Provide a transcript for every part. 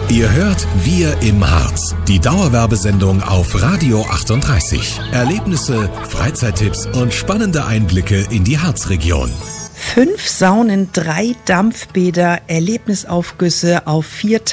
Ihr hört Wir im Harz, die Dauerwerbesendung auf Radio 38. Erlebnisse, Freizeittipps und spannende Einblicke in die Harzregion. 5 Saunen, 3 Dampfbäder, Erlebnisaufgüsse auf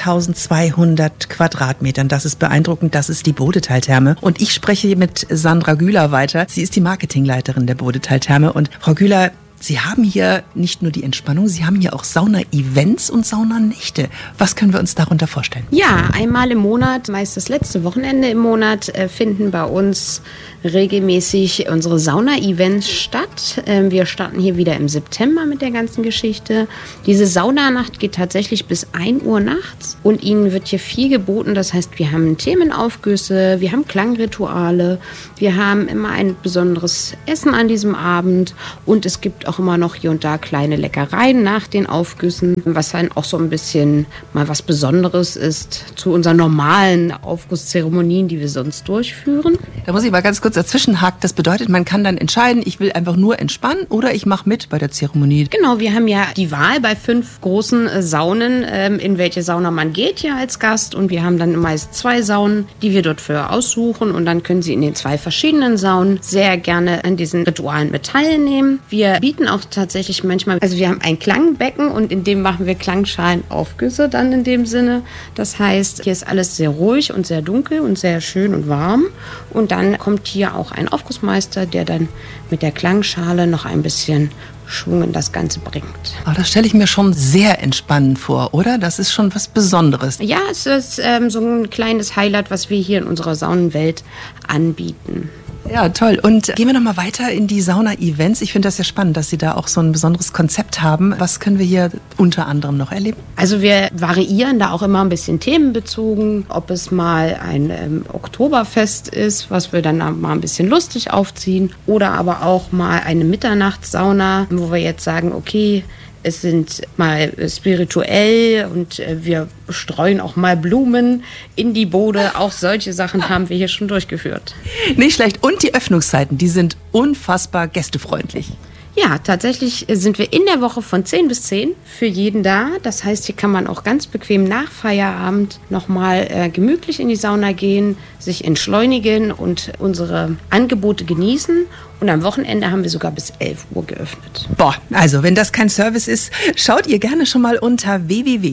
4200 Quadratmetern. Das ist beeindruckend, das ist die Bodetal-Therme. Und ich spreche mit Sandra Güler weiter. Sie ist die Marketingleiterin der Bodetal-Therme. Und Frau Güler, Sie haben hier nicht nur die Entspannung, Sie haben hier auch Sauna-Events und Saunanächte. Was können wir uns darunter vorstellen? Ja, einmal im Monat, meist das letzte Wochenende im Monat, finden bei uns regelmäßig unsere Sauna-Events statt. Wir starten hier wieder im September mit der ganzen Geschichte. Diese Saunanacht geht tatsächlich bis 1 Uhr nachts und Ihnen wird hier viel geboten. Das heißt, wir haben Themenaufgüsse, wir haben Klangrituale, wir haben immer ein besonderes Essen an diesem Abend und es gibt auch immer noch hier und da kleine Leckereien nach den Aufgüssen, was dann auch so ein bisschen mal was Besonderes ist zu unseren normalen Aufgusszeremonien, die wir sonst durchführen. Da muss ich mal ganz kurz dazwischenhaken. Das bedeutet, man kann dann entscheiden, ich will einfach nur entspannen oder ich mache mit bei der Zeremonie. Genau, wir haben ja die Wahl bei 5 großen Saunen, in welche Sauna man geht hier als Gast. Und wir haben dann meist 2 Saunen, die wir dort für aussuchen. Und dann können Sie in den 2 verschiedenen Saunen sehr gerne an diesen Ritualen mit teilnehmen. Wir bieten auch tatsächlich manchmal, also wir haben ein Klangbecken und in dem machen wir Klangschalenaufgüsse dann in dem Sinne. Das heißt, hier ist alles sehr ruhig und sehr dunkel und sehr schön und warm. Und dann kommt hier auch ein Aufgussmeister, der dann mit der Klangschale noch ein bisschen Schwung in das Ganze bringt. Aber das stelle ich mir schon sehr entspannend vor, oder? Das ist schon was Besonderes. Ja, es ist so ein kleines Highlight, was wir hier in unserer Saunenwelt anbieten. Ja, toll. Und gehen wir noch mal weiter in die Sauna-Events. Ich finde das ja spannend, dass Sie da auch so ein besonderes Konzept haben. Was können wir hier unter anderem noch erleben? Also wir variieren da auch immer ein bisschen themenbezogen. Ob es mal ein Oktoberfest ist, was wir dann mal ein bisschen lustig aufziehen. Oder aber auch mal eine Mitternachtssauna, wo wir jetzt sagen, okay, es sind mal spirituell und wir streuen auch mal Blumen in die Bode. Auch solche Sachen haben wir hier schon durchgeführt. Nicht schlecht. Und die Öffnungszeiten, die sind unfassbar gästefreundlich. Ja, tatsächlich sind wir in der Woche von 10 bis 10 für jeden da. Das heißt, hier kann man auch ganz bequem nach Feierabend nochmal gemütlich in die Sauna gehen, sich entschleunigen und unsere Angebote genießen. Und am Wochenende haben wir sogar bis 11 Uhr geöffnet. Boah, also wenn das kein Service ist, schaut ihr gerne schon mal unter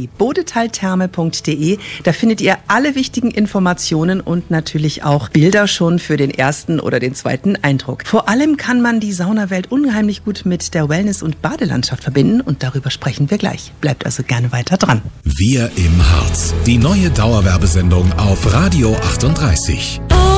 www.bodetaltherme.de. Da findet ihr alle wichtigen Informationen und natürlich auch Bilder schon für den ersten oder den zweiten Eindruck. Vor allem kann man die Saunawelt unheimlich gut mit der Wellness- und Badelandschaft verbinden und darüber sprechen wir gleich. Bleibt also gerne weiter dran. Wir im Harz, die neue Dauerwerbesendung auf Radio 38.